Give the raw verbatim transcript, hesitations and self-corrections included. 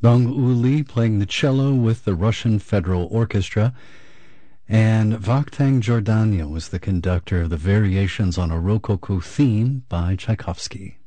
Dong Uli playing the cello with the Russian Federal Orchestra, and Vakhtang Giordano was the conductor of the Variations on a Rococo Theme by Tchaikovsky.